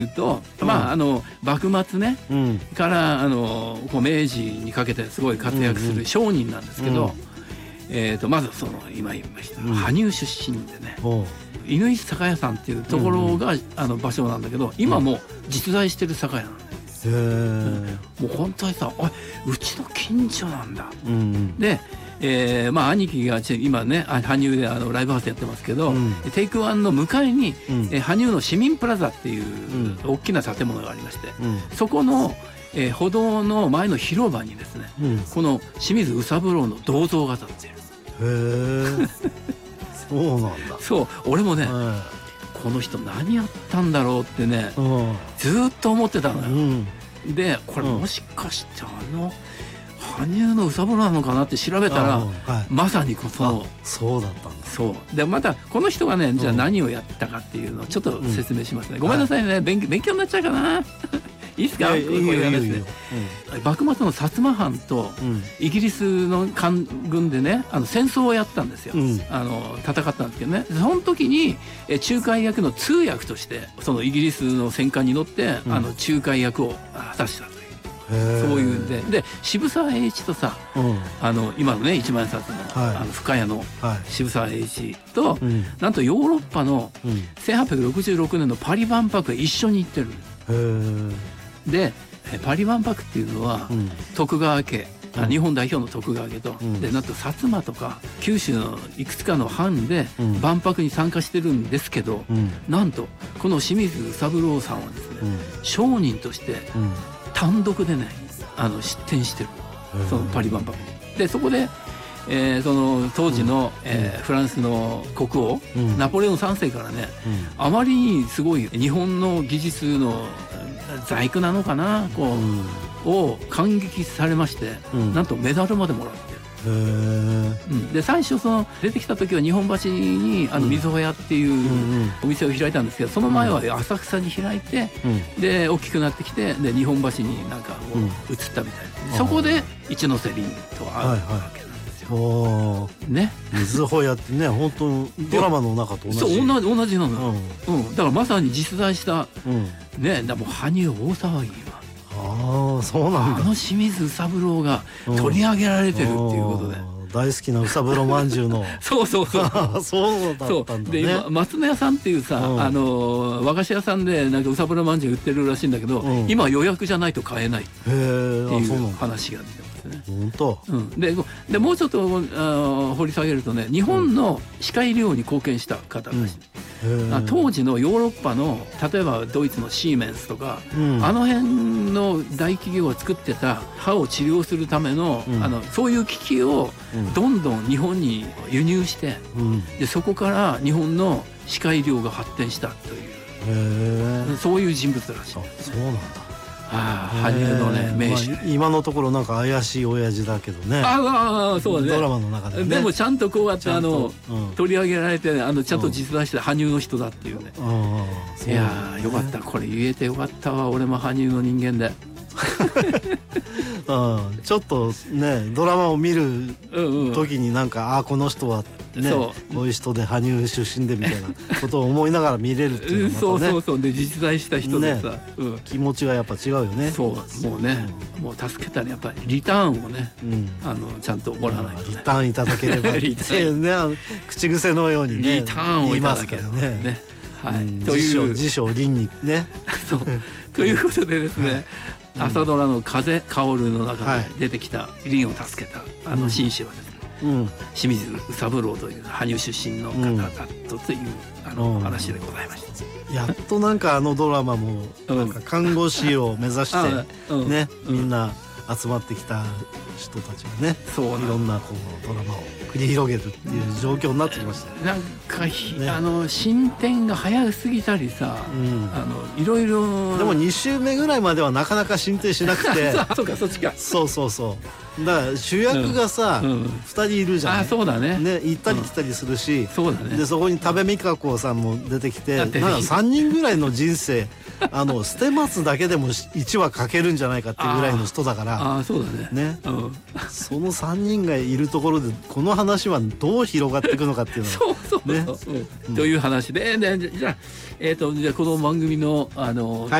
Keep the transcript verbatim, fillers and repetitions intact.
と、まああの幕末ね、うん、からあのこう明治にかけてすごい活躍する商人なんですけど、うんうん、えー、とまずその今言いました、うん、羽生出身でね、乾酒屋さんっていうところが、うん、あの場所なんだけど、今も実在してる酒屋なんで、へー、もう本当にさ、うちの近所なんだ、うん、で、えーまあ、兄貴が今ね羽生であのライブハウスやってますけど、うん、テイクワンの向かいに、うん、え羽生の市民プラザっていう大きな建物がありまして、うん、そこの、えー、歩道の前の広場にですね、うん、この清水宇三郎の銅像が建っている。へーそうなんだ。そう、俺もね、この人何やったんだろうってね、ずっと思ってたのよ、うん、でこれもしかしてあの羽生の宇三郎なのかなって調べたら、はい、まさにこのそうだったんだ。 そうで、またこの人がね、じゃあ何をやったかっていうのをちょっと説明しますね、うん、ごめんなさいね、はい、勉, 勉強になっちゃうかないいですか。いいよいいよいいよ、うん、幕末の薩摩藩とイギリスの官軍でね、あの戦争をやったんですよ、うん、あの戦ったんですけどね、その時に仲介役の通訳としてそのイギリスの戦艦に乗って、うん、あの仲介役を果たしたという、そういうんで、で渋沢栄一とさ、うん、あの今のね一万円札の、はい、あの深谷の渋沢栄一と、はい、なんとヨーロッパのせんはっぴゃくろくじゅうろくねんのパリ万博へ一緒に行ってるんです。へー。でパリ万博っていうのは、うん、徳川家、うん、日本代表の徳川家と、うん、でなんと薩摩とか九州のいくつかの藩で万博に参加してるんですけど、うん、なんとこの清水宇三郎さんはですね、うん、商人として単独でねあの出展してる、そのパリ万博に。でそこでえー、その当時の、うんえー、フランスの国王、うん、ナポレオンさんせいからね、うん、あまりにすごい日本の技術の細工なのかなこう、うん、を感激されまして、うん、なんとメダルまでもらってる。へー、うん、で最初その出てきた時は日本橋にあの水穂屋っていうお店を開いたんですけど、その前は浅草に開いて、うん、で大きくなってきてで日本橋になんかこう移ったみたいな、うん、そこで一ノ瀬凛と会うわけなんですよ、はいはい、ね、 水穂屋ってね本当ドラマの中と同じ。 そう同じ同じなの、うんうん、だからまさに実在した、うん、ね、だもう羽生大騒ぎはああそうなんだ。 あの清水宇三郎が取り上げられてるっていうことで、 うん、大好きな宇三郎まんじゅうのそうそうそうそうだったんだね。 で今松野屋さんっていうさ、うん、あの和菓子屋さんでなんか宇三郎まんじゅう売ってるらしいんだけど、うん、今予約じゃないと買えないっていう話が出てますね。本当、うん、で, でもうちょっとあ掘り下げるとね、日本の歯科医療に貢献した方らしい、うん、当時のヨーロッパの例えばドイツのシーメンスとか、うん、あの辺の大企業が作ってた歯を治療するための、うん、あのそういう機器をどんどん日本に輸入して、うん、でそこから日本の歯科医療が発展したという、そういう人物らしい。 そうなんだ。 ああ、羽生のね名手、 まあ、今のところなんか怪しい親父だけどね。 ああそうね。 ドラマの中で、ね、 でもちゃんとこうやってあの、うん、取り上げられて、ね、あのちゃんと実在して羽生の人だっていうね。うん、いやー、ね、よかった、これ言えてよかったわ、俺も羽生の人間で。 うん、ちょっとねドラマを見る時になんか、うんうん、ああこの人はねこういう人で羽生出身でみたいなことを思いながら見れるっていうのがまたねそうそうそうで実在した人でさ、ね、うん、気持ちがやっぱ違うよね。 そうもうね、うん、もう助けたらやっぱりリターンをね、うん、あのちゃんともらわないと、ね、 リターンいただければリターン、ね、口癖のようにねリターンをいただければね、ね、はい、うん、 という辞書倫にねそうということでですね、はい、朝ドラの風薫るの中で出てきた凛を助けたあの紳士はですね、うん、清水宇三郎という羽生出身の方だったという、うん、あの話でございました。 やっとなんかあのドラマもなんか看護師を目指してね、みんな集まってきた人たちがね、そういろんなこうドラマを繰り広げるっていう状況になってきました、ね、 なんか、ね、あの進展が早すぎたりさ、うん、あのいろいろでもに週目ぐらいまではなかなか進展しなくてそうかそっちかそうそうそうだから主役がさ、うんうん、ふたりいるじゃん。 あそうだねね行ったり来たりするし、うん、 そうだね。 でそこに多部未華子さんも出てきてなんかさんにんぐらいの人生あの捨松だけでもいちわ書けるんじゃないかっていうぐらいの人だから。 ああそうだね。 ね、うん、そのさんにんがいるところでこの話はどう広がっていくのかっていうのはそうそうそう、ね、うん、という話で、ね、じゃあ、えーと、じゃあこの番組のあの、はい